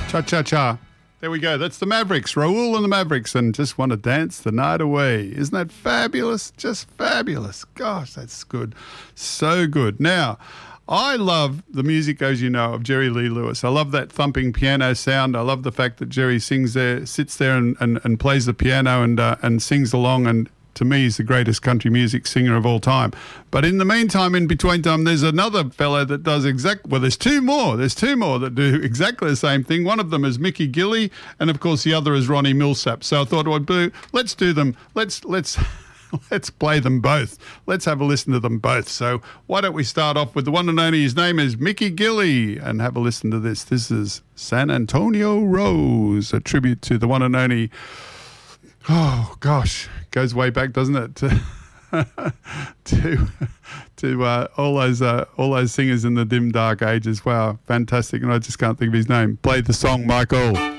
Cha-cha-cha. There we go. That's the Mavericks, Raul and the Mavericks, and Just Want to Dance the Night Away. Isn't that fabulous? Just fabulous. Gosh, that's good. So good. Now, I love the music, as you know, of Jerry Lee Lewis. I love that thumping piano sound. I love the fact that Jerry sings there, sits there and plays the piano and sings along, and to me, he's the greatest country music singer of all time. But in the meantime, in between time, there's another fellow that does there's two more. There's two more that do exactly the same thing. One of them is Mickey Gilley, and of course the other is Ronnie Milsap. So I thought let's do them. Let's play them both. Let's have a listen to them both. So why don't we start off with the one and only, his name is Mickey Gilley, and have a listen to this. This is San Antonio Rose, a tribute to the one and only, oh gosh, goes way back, doesn't it? To all those singers in the dim dark ages. Wow, fantastic. And I just can't think of his name. Play the song, Michael.